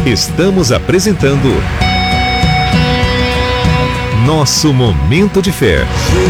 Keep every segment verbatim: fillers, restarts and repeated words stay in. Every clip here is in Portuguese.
Estamos apresentando Nosso Momento de Fé.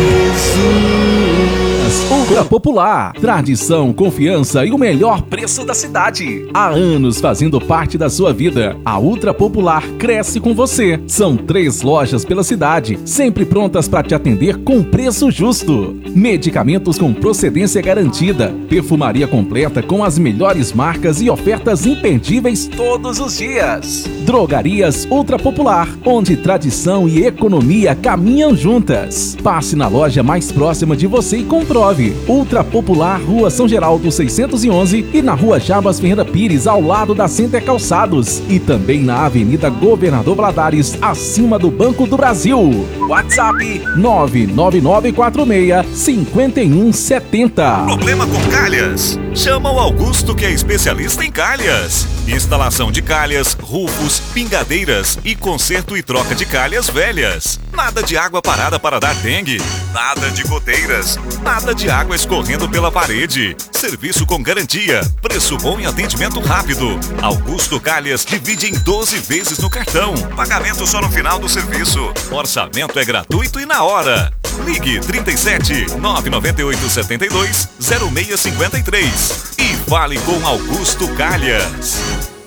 Ultra Popular, tradição, confiança e o melhor preço da cidade. Há anos fazendo parte da sua vida, a Ultra Popular cresce com você. São três lojas pela cidade, sempre prontas para te atender com preço justo. Medicamentos com procedência garantida, perfumaria completa com as melhores marcas e ofertas imperdíveis todos os dias. Drogarias Ultra Popular, onde tradição e economia caminham juntas. Passe na loja mais próxima de você e comprove. Ultra Popular, Rua São Geraldo seiscentos e onze e na Rua Jarbas Ferreira Pires, ao lado da Center Calçados. E também na Avenida Governador Valadares, acima do Banco do Brasil. WhatsApp nove nove nove quatro seis cinco um sete zero. Problema com calhas? Chama o Augusto, que é especialista em calhas. Instalação de calhas, rufos, pingadeiras e conserto e troca de calhas velhas. Nada de água parada para dar dengue. Nada de goteiras. Nada de água escorrendo pela parede. Serviço com garantia, preço bom e atendimento rápido. Augusto Calhas divide em doze vezes no cartão. Pagamento só no final do serviço. Orçamento é gratuito e na hora. Ligue trinta e sete, nove nove oito sete dois, zero seis cinco três e fale com Augusto Calhas.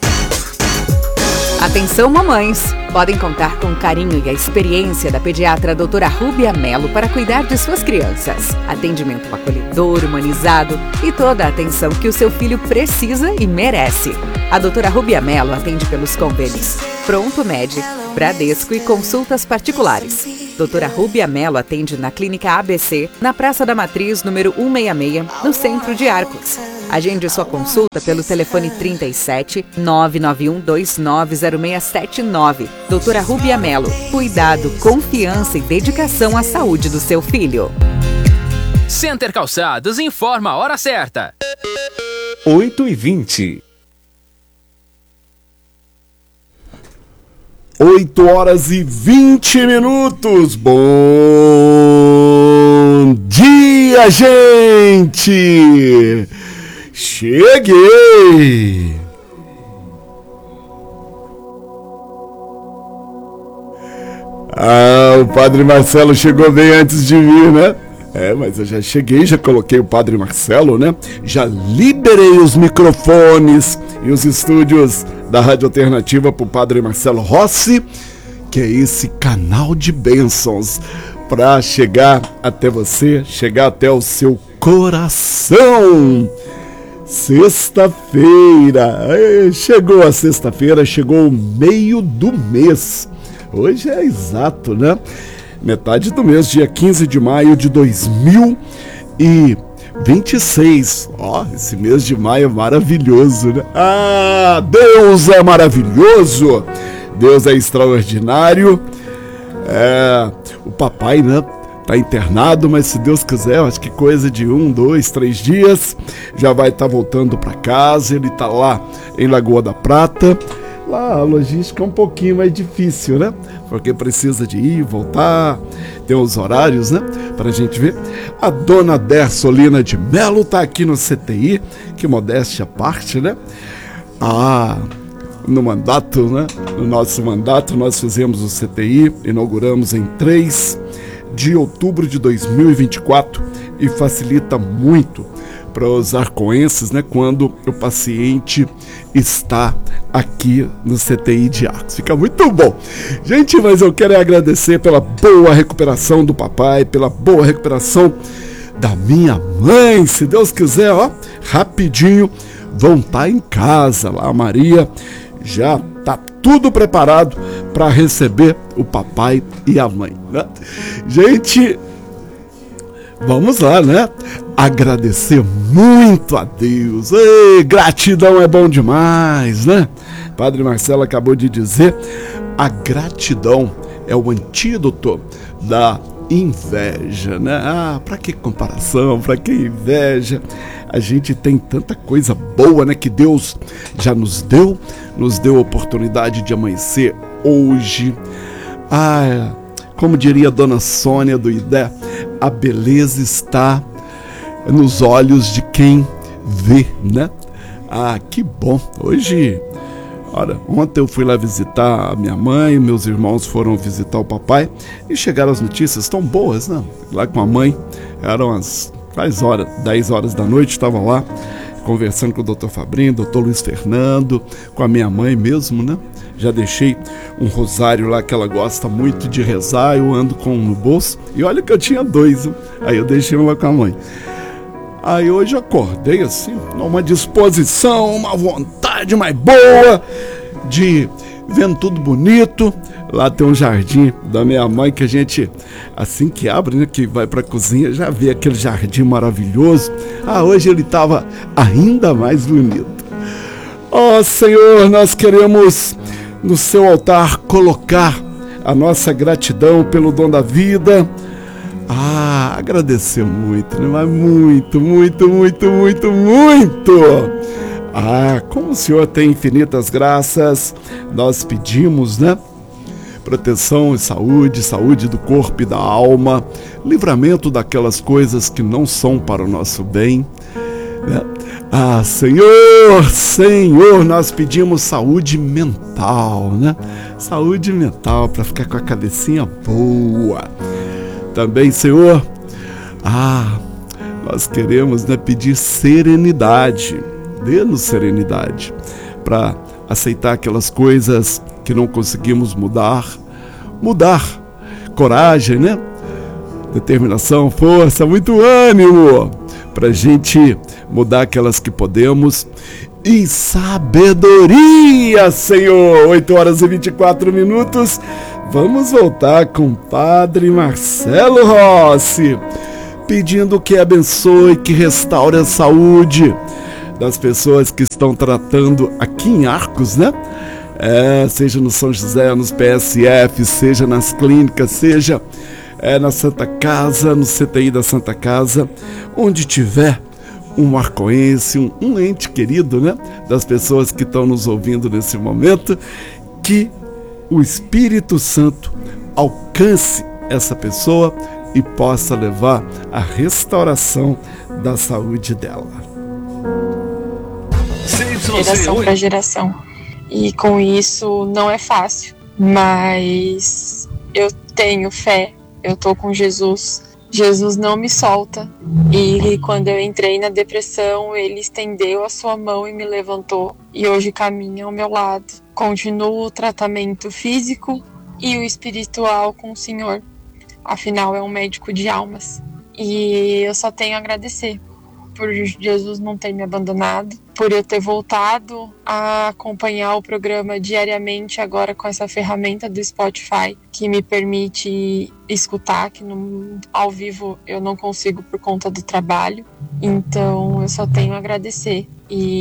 Atenção, mamães! Podem contar com o carinho e a experiência da pediatra doutora Rúbia Melo para cuidar de suas crianças. Atendimento acolhedor, humanizado e toda a atenção que o seu filho precisa e merece. A doutora Rúbia Melo atende pelos convênios Pronto Med, Bradesco e consultas particulares. doutora Rúbia Melo atende na Clínica A B C, na Praça da Matriz, número cento e sessenta e seis, no centro de Arcos. Agende sua consulta pelo telefone trinta e sete, nove nove um dois nove zero seis sete nove. doutora Rúbia Melo. Cuidado, confiança e dedicação à saúde do seu filho. Center Calçados informa a hora certa. oito e vinte. oito horas e vinte minutos. Bom dia, gente! Cheguei! Ah, o Padre Marcelo chegou bem antes de vir, né? É, mas eu já cheguei, já coloquei o Padre Marcelo, né? Já liberei os microfones e os estúdios da Rádio Alternativa para o Padre Marcelo Rossi, que é esse canal de bênçãos para chegar até você, chegar até o seu coração. Sexta-feira, chegou a sexta-feira, chegou o meio do mês. Hoje é exato, né? Metade do mês, dia quinze de maio de dois mil e vinte e seis. Ó, oh, esse mês de maio é maravilhoso, né? Ah, Deus é maravilhoso, Deus é extraordinário. É, o papai, né, tá internado, mas se Deus quiser, acho que coisa de um, dois, três dias, já vai estar tá voltando para casa. Ele tá lá em Lagoa da Prata. Lá a logística é um pouquinho mais difícil, né? Porque precisa de ir, voltar, tem os horários, né? Pra gente ver. A dona Dersolina de Melo tá aqui no C T I, que modéstia à parte, né? Ah, no mandato, né? No nosso mandato nós fizemos o C T I, inauguramos em três de outubro de dois mil e vinte e quatro e facilita muito para os arcoenses, né, quando o paciente está aqui no C T I de Arcos. Fica muito bom. Gente, mas eu quero agradecer pela boa recuperação do papai, pela boa recuperação da minha mãe. Se Deus quiser, ó, rapidinho vão estar em casa lá. A Maria já tá tudo preparado para receber o papai e a mãe, né? Gente, vamos lá, né? Agradecer muito a Deus. Ei, gratidão é bom demais, né? Padre Marcelo acabou de dizer, a gratidão é o antídoto da inveja, né? Ah, pra que comparação, pra que inveja? A gente tem tanta coisa boa, né, que Deus já nos deu, nos deu a oportunidade de amanhecer hoje. Ah, como diria a dona Sônia do I D E, a beleza está nos olhos de quem vê, né? Ah, que bom! Hoje Olha, ontem eu fui lá visitar a minha mãe, meus irmãos foram visitar o papai e chegaram as notícias tão boas, né? Lá com a mãe, eram as dez horas, dez horas da noite, estava lá conversando com o doutor Fabrinho, doutor Luiz Fernando, com a minha mãe mesmo, né? Já deixei um rosário lá que ela gosta muito de rezar, eu ando com um no bolso, e olha que eu tinha dois, hein? Aí eu deixei um lá com a mãe. Aí hoje eu acordei assim, numa disposição, uma vontade mais boa, de vendo tudo bonito. Lá tem um jardim da minha mãe que a gente, assim que abre, né, que vai pra cozinha, já vê aquele jardim maravilhoso. Ah, hoje ele estava ainda mais bonito. Ó Senhor, nós queremos no seu altar colocar a nossa gratidão pelo dom da vida. Ah, agradecer muito, né? Mas muito, muito, muito, muito, muito. Ah, como o Senhor tem infinitas graças, nós pedimos, né? Proteção e saúde, saúde do corpo e da alma, livramento daquelas coisas que não são para o nosso bem, né? Ah, Senhor, Senhor, nós pedimos saúde mental, né? Saúde mental para ficar com a cabecinha boa. Também, Senhor, ah, nós queremos, né, pedir serenidade, dê-nos serenidade para aceitar aquelas coisas que não conseguimos mudar, mudar, coragem, né, determinação, força, muito ânimo para a gente mudar aquelas que podemos e sabedoria, Senhor. Oito horas e vinte e quatro minutos. Vamos voltar com o Padre Marcelo Rossi, pedindo que abençoe, que restaure a saúde das pessoas que estão tratando aqui em Arcos, né? É, seja no São José, nos P S F, seja nas clínicas, seja é, na Santa Casa, no C T I da Santa Casa, onde tiver um arcoense, um, um ente querido, né? Das pessoas que estão nos ouvindo nesse momento, que o Espírito Santo alcance essa pessoa e possa levar a restauração da saúde dela. Geração para geração. E com isso não é fácil, mas eu tenho fé, eu tô com Jesus. Jesus não me solta. E quando eu entrei na depressão, ele estendeu a sua mão e me levantou. E hoje caminha ao meu lado. Continuo o tratamento físico e o espiritual com o Senhor. Afinal, é um médico de almas. E eu só tenho a agradecer por Jesus não ter me abandonado, por eu ter voltado a acompanhar o programa diariamente agora com essa ferramenta do Spotify, que me permite escutar, que no, ao vivo eu não consigo por conta do trabalho. Então eu só tenho a agradecer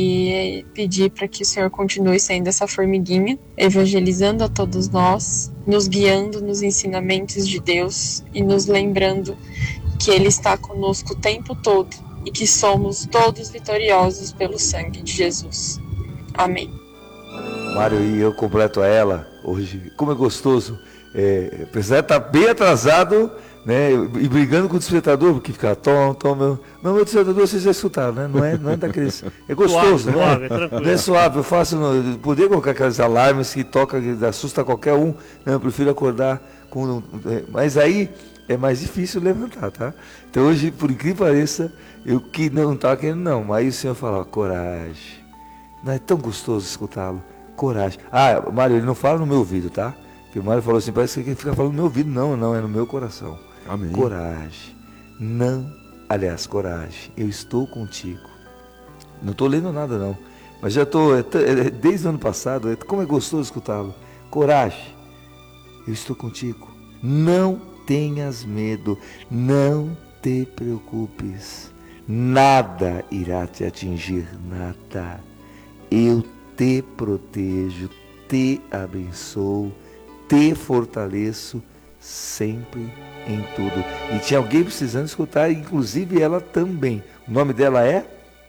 e pedir para que o Senhor continue sendo essa formiguinha, evangelizando a todos nós, nos guiando nos ensinamentos de Deus e nos lembrando que Ele está conosco o tempo todo e que somos todos vitoriosos pelo sangue de Jesus. Amém. Mário, e eu completo a ela hoje. Como é gostoso. É, apesar de estar bem atrasado, né, e brigando com o despertador, porque fica tom, tom, meu. Não, meu despertador vocês já escutaram, né? Não é, não é daqueles. É gostoso, suave, né? Suave, não é suave. Eu faço. No, poder colocar aqueles alarmes que toca, que assusta qualquer um. Né? Eu prefiro acordar com. Mas aí é mais difícil levantar, tá? Então hoje, por incrível que pareça, eu que não estava querendo, não. Mas aí o Senhor falava, coragem. Não é tão gostoso escutá-lo. Coragem. Ah, Mário, ele não fala no meu ouvido, tá? Porque o Mário falou assim, parece que ele fica falando no meu ouvido. Não, não, é no meu coração. Amém. Coragem. Não, aliás, coragem. Eu estou contigo. Não estou lendo nada, não. Mas já estou, é, é, desde o ano passado, é, como é gostoso escutá-lo. Coragem. Eu estou contigo. Não tenhas medo. Não te preocupes. Nada irá te atingir, nada. Eu te protejo, te abençoo, te fortaleço sempre em tudo. E tinha alguém precisando escutar, inclusive ela também. O nome dela é?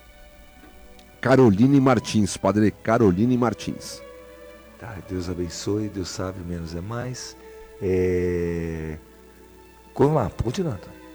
Caroline Martins, Padre Caroline Martins. Tá, Deus abençoe, Deus sabe, menos é mais. É... Vamos lá, continuando.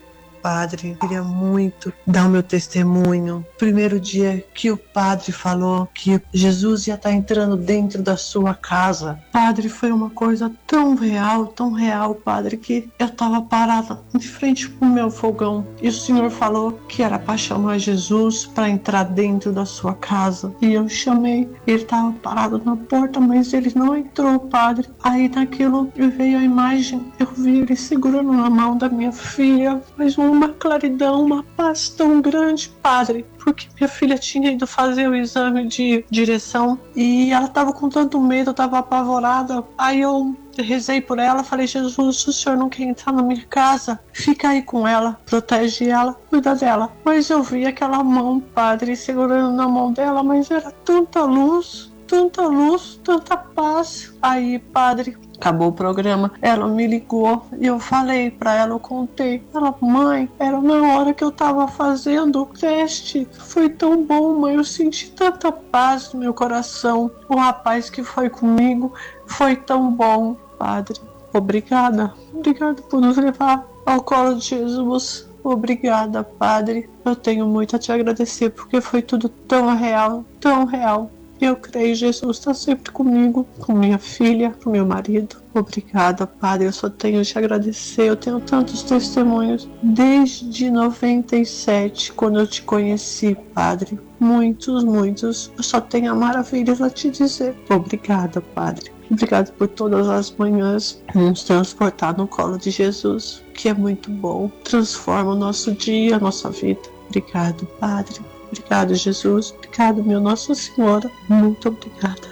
padre, queria muito dar o meu testemunho. Primeiro dia que o padre falou que Jesus ia estar entrando dentro da sua casa. Padre, foi uma coisa tão real, tão real, padre, que eu estava parada de frente pro meu fogão e o Senhor falou que era para chamar Jesus para entrar dentro da sua casa. E eu chamei, ele estava parado na porta, mas ele não entrou, padre. Aí naquilo veio a imagem, eu vi ele segurando na mão da minha filha, mas uma claridão, uma paz tão grande, padre, porque minha filha tinha ido fazer o exame de direção e ela estava com tanto medo, estava apavorada. Aí eu rezei por ela, falei: Jesus, se o senhor não quer entrar na minha casa, fica aí com ela, protege ela, cuida dela. Mas eu vi aquela mão, padre, segurando na mão dela, mas era tanta luz, tanta luz, tanta paz. Aí, padre, acabou o programa, ela me ligou e eu falei pra ela, eu contei. Ela: mãe, era na hora que eu tava fazendo o teste. Foi tão bom, mãe, eu senti tanta paz no meu coração. O rapaz que foi comigo foi tão bom. Padre, obrigada. Obrigada por nos levar ao colo de Jesus. Obrigada, padre. Eu tenho muito a te agradecer porque foi tudo tão real, tão real. Eu creio, Jesus está sempre comigo, com minha filha, com meu marido. Obrigada, padre, eu só tenho a te agradecer. Eu tenho tantos testemunhos desde noventa e sete, quando eu te conheci, padre. Muitos, muitos. Eu só tenho maravilhas a te dizer. Obrigada, padre. Obrigado por todas as manhãs nos transportar no colo de Jesus, que é muito bom. Transforma o nosso dia, a nossa vida. Obrigado, padre. Obrigado, Jesus. Obrigado, meu Nossa Senhora. Muito obrigada.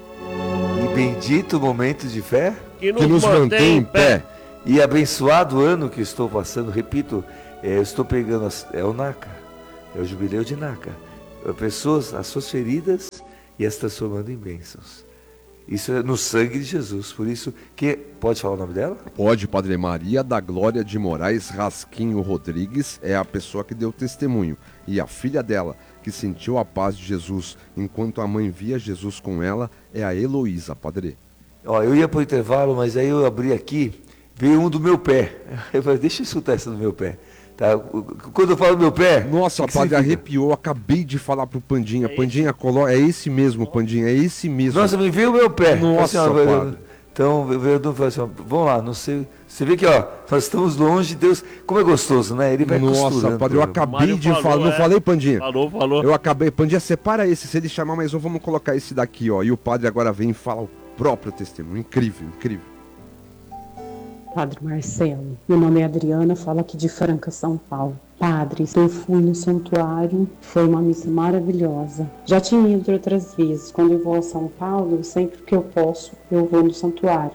E bendito momento de fé que nos, que nos mantém, mantém em pé. E abençoado ano que estou passando. Repito, é, eu estou pegando as, é o NACA, é o jubileu de NACA. Pessoas, as suas feridas e as transformando em bênçãos. Isso é no sangue de Jesus. Por isso, que pode falar o nome dela? Pode, Padre. Maria da Glória de Moraes Rasquinho Rodrigues é a pessoa que deu testemunho. E a filha dela, que sentiu a paz de Jesus enquanto a mãe via Jesus com ela, é a Heloísa, Padre. Ó, eu ia para o intervalo, mas aí eu abri aqui, veio um do meu pé. Eu falei: deixa eu escutar essa do meu pé. Tá? Quando eu falo do meu pé... Nossa, que padre, arrepiou, acabei de falar pro Pandinha. É Pandinha, colo... é esse mesmo, Pandinha, é esse mesmo. Nossa, me veio o meu pé. Nossa, assim, ó, padre. Então, o vereador falou assim: vamos lá, não sei... Você vê que, ó, nós estamos longe de Deus. Como é gostoso, né? Ele vai Nossa, padre, eu acabei de falar, não é? falei, Pandinha? Falou, falou. Eu acabei, Pandinha, separa esse, se ele chamar mais um, vamos colocar esse daqui, ó. E o padre agora vem e fala o próprio testemunho. Incrível, incrível. Padre Marcelo, meu nome é Adriana, falo aqui de Franca, São Paulo. Padre, eu fui no santuário, foi uma missa maravilhosa. Já tinha ido outras vezes, quando eu vou a São Paulo, sempre que eu posso, eu vou no santuário.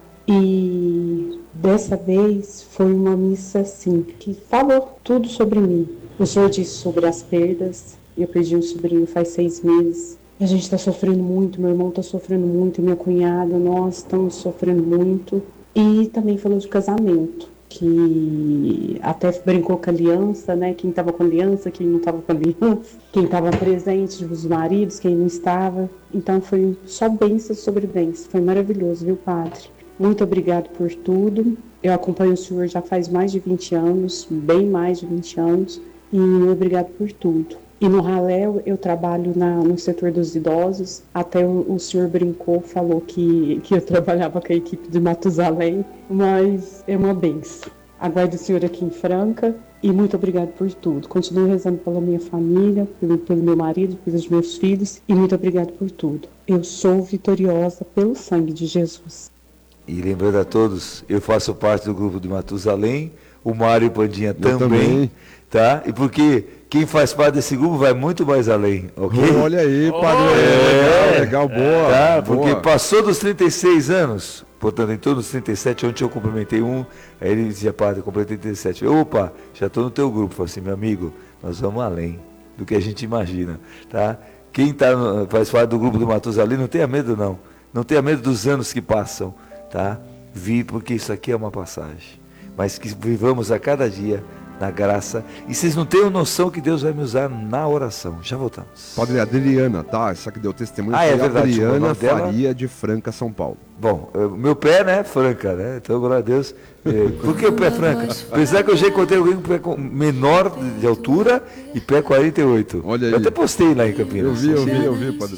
E dessa vez foi uma missa assim, que falou tudo sobre mim. O senhor disse sobre as perdas, eu perdi um sobrinho faz seis meses. A gente está sofrendo muito, meu irmão está sofrendo muito, minha cunhada, nós estamos sofrendo muito. E também falou de casamento, que até brincou com a aliança, né? Quem estava com aliança, quem não estava com aliança, quem estava presente, os maridos, quem não estava. Então foi só bênção sobre bênção. Foi maravilhoso, viu, padre? Muito obrigado por tudo. Eu acompanho o senhor já faz mais de vinte anos, bem mais de vinte anos. E obrigado por tudo. E no Ralé eu trabalho na, no setor dos idosos. Até o, o senhor brincou, falou que, que eu trabalhava com a equipe de Matusalém, mas é uma benção. Aguardo o senhor aqui em Franca e muito obrigado por tudo. Continuo rezando pela minha família, pelo, pelo meu marido, pelos meus filhos e muito obrigado por tudo. Eu sou vitoriosa pelo sangue de Jesus. E lembrando a todos, eu faço parte do grupo de Matusalém, o Mário e o Pandinha também, também, tá? E porque quem faz parte desse grupo vai muito mais além, ok? Olha aí, padre, é, legal, legal, boa. Tá? Boa. Porque passou dos trinta e seis anos, portanto, em todos os trinta e sete, ontem eu cumprimentei um, aí ele dizia: padre, eu completei trinta e sete. Opa, já estou no teu grupo. Falei assim: meu amigo, nós vamos além do que a gente imagina, tá? Quem tá no, faz parte do grupo do Matusalém, não tenha medo não, não tenha medo dos anos que passam, tá? Vi, porque isso aqui é uma passagem, mas que vivamos a cada dia na graça. E vocês não têm noção que Deus vai me usar na oração. Já voltamos. Padre Adriana, tá? Essa que deu testemunho ah, foi é verdade, Adriana dela... Faria de Franca, São Paulo. Bom, meu pé, né, Franca, né? Então, glória a Deus. É, por que o pé Franca? Apesar que eu já encontrei alguém com pé menor de altura e pé quarenta e oito. Olha aí. Eu até postei lá em Campinas. Eu vi, eu vi, eu vi, Padre.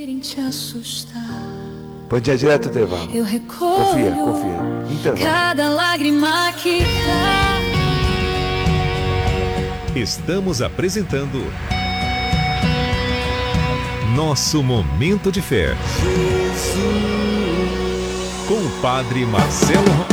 Pode ir direto ao intervalo. Confia, confia. Intervalo. Cada lágrima que cai. Estamos apresentando Nosso Momento de Fé. Com o Padre Marcelo